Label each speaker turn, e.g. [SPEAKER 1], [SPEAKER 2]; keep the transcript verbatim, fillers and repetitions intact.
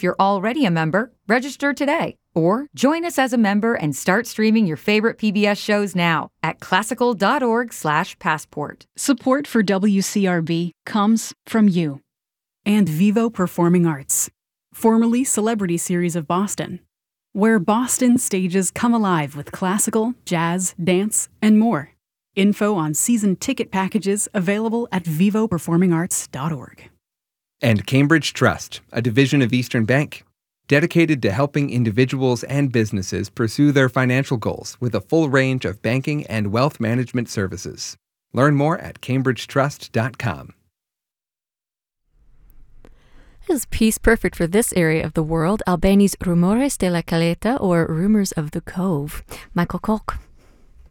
[SPEAKER 1] if you're already a member, register today. Or join us as a member and start streaming your favorite P B S shows now at classical.org slash passport.
[SPEAKER 2] Support for W C R B comes from you. And Vivo Performing Arts, formerly Celebrity Series of Boston, where Boston stages come alive with classical, jazz, dance, and more. Info on season ticket packages available at vivo performing arts dot org.
[SPEAKER 3] And Cambridge Trust, a division of Eastern Bank, dedicated to helping individuals and businesses pursue their financial goals with a full range of banking and wealth management services. Learn more at cambridge trust dot com.
[SPEAKER 4] Is peace perfect for this area of the world? Albani's Rumores de la Caleta, or Rumors of the Cove. Michael Kolk.